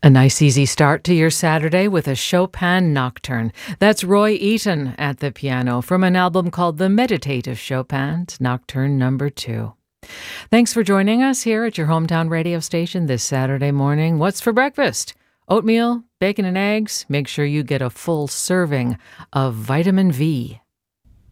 A nice easy start to your Saturday with a Chopin nocturne. That's Roy Eaton at the piano from an album called The Meditative Chopins, Nocturne Number 2. Thanks for joining us here at your hometown radio station this Saturday morning. What's for breakfast? Oatmeal, bacon and eggs. Make sure you get a full serving of vitamin V.